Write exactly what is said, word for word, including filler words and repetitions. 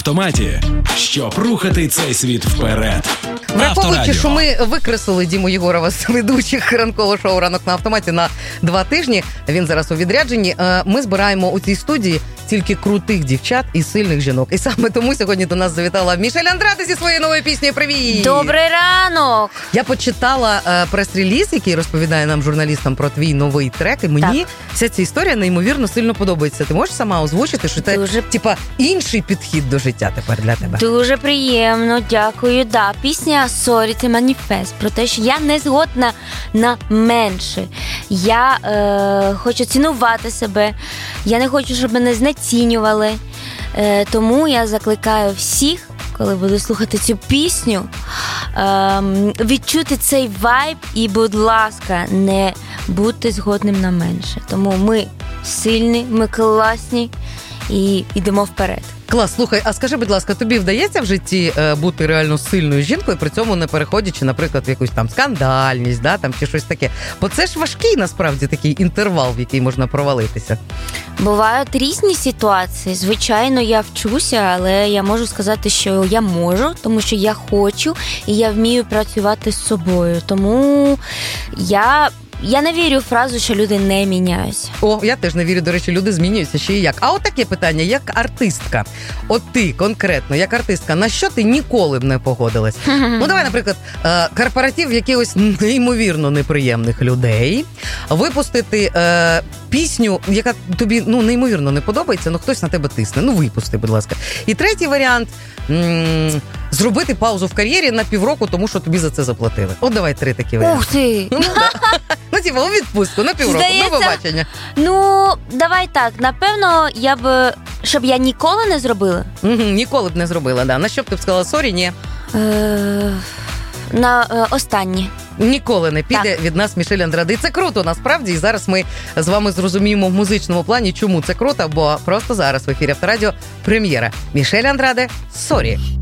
автоматі, щоб рухати цей світ вперед. Враховуючи, що ми викреслили Діму Єгорова з ведучих ранкового шоу «Ранок на автоматі» на два тижні, він зараз у відрядженні, ми збираємо у цій студії тільки крутих дівчат і сильних жінок. І саме тому сьогодні до нас завітала Мішель Андраде зі своєю новою піснею. Привіт! Добрий ранок! Я почитала е, прес-реліз, який розповідає нам, журналістам, про твій новий трек, і мені так. вся ця історія неймовірно сильно подобається. Ти можеш сама озвучити, що це, Дуже... типа, інший підхід до життя тепер для тебе? Дуже приємно, дякую. Да, пісня «Sorry» – це маніфест про те, що я не згодна на менше. Я е, хочу цінувати себе, я не хочу, щоб мене знецінювали. Е, тому я закликаю всіх, коли буду слухати цю пісню, е, відчути цей вайб і, будь ласка, не бути згодним на менше. Тому ми сильні, ми класні і йдемо вперед. Клас, слухай, а скажи, будь ласка, тобі вдається в житті е, бути реально сильною жінкою, при цьому не переходячи, наприклад, в якусь там скандальність, да, там, чи щось таке? Бо це ж важкий, насправді, такий інтервал, в який можна провалитися. Бувають різні ситуації. Звичайно, я вчуся, але я можу сказати, що я можу, тому що я хочу, і я вмію працювати з собою. Тому я... Я не вірю в фразу, що люди не міняються. О, я теж не вірю, до речі, люди змінюються ще і як. А от таке питання, як артистка. От ти конкретно, як артистка, на що ти ніколи б не погодилась? Ну, давай, наприклад, корпоратив якихось неймовірно неприємних людей, випустити е, пісню, яка тобі, ну, неймовірно не подобається, ну, хтось на тебе тисне. Ну, випусти, будь ласка. І третій варіант м- – зробити паузу в кар'єрі на півроку, тому що тобі за це заплатили. От давай три такі варіанти. Ух ти! Ну, ну типу, у відпустку на півроку, до побачення. Ну, давай так, напевно, я б, щоб я ніколи не зробила. Угу, ніколи б не зробила, да. На що б ти б сказала, сорі, ні? Е, на е, останнє. Ніколи не піде так. від нас Мішель Андраде. І це круто, насправді. І зараз ми з вами зрозуміємо в музичному плані, чому це круто, бо просто зараз в ефірі Авторадіо прем'єра. Мішель Андраде, сорі.